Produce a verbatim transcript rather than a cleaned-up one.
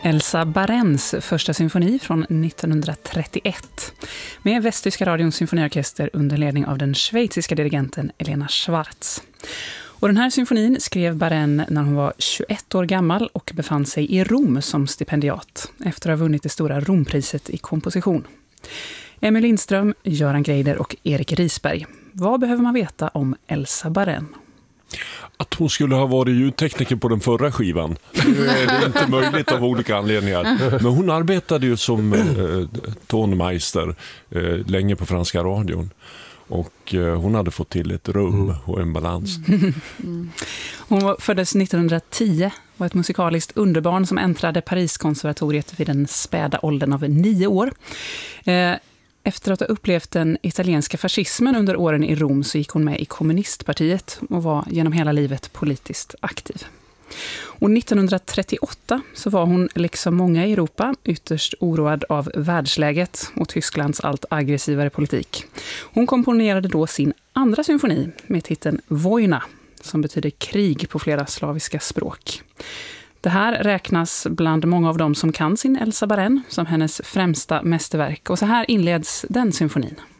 Elsa Barenns första symfoni från nittonhundratrettioett med Västtyska radions symfoniorkester under ledning av den schweiziska dirigenten Elena Schwarz. Och den här symfonin skrev Barenn när hon var tjugoett år gammal och befann sig i Rom som stipendiat efter att ha vunnit det stora Rompriset i komposition. Emil Lindström, Göran Greider och Erik Risberg. Vad behöver man veta om Elsa Barenn? Att hon skulle ha varit ljudtekniker på den förra skivan. Nu är det inte möjligt av olika anledningar. Men hon arbetade ju som eh, tonmeister eh, länge på franska radion. Och eh, hon hade fått till ett rum och en balans. Mm. Hon föddes nittonhundratio, var ett musikaliskt underbarn som äntrade Pariskonservatoriet vid den späda åldern av nio år. Eh, Efter att ha upplevt den italienska fascismen under åren i Rom så gick hon med i kommunistpartiet och var genom hela livet politiskt aktiv. Och nittonhundratrettioåtta så var hon, liksom många i Europa, ytterst oroad av världsläget och Tysklands allt aggressivare politik. Hon komponerade då sin andra symfoni med titeln Vojna, som betyder krig på flera slaviska språk. Det här räknas bland många av dem som kan sin Elsa Barenn som hennes främsta mästerverk. Och så här inleds den symfonin.